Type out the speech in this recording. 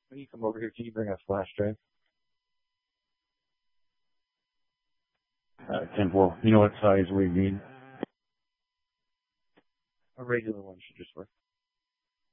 When you come over here, can you bring a flash drive? 10-4. You know what size we need? A regular one should just work.